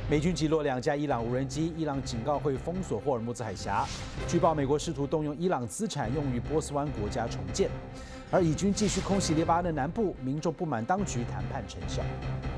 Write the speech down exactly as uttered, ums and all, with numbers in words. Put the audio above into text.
美军击落两架伊朗无人机，伊朗警告会封锁霍尔木兹海峡。据报，美国试图动用伊朗资产用于波斯湾国家重建。而以军继续空袭黎巴嫩南部，民众不满当局谈判成效。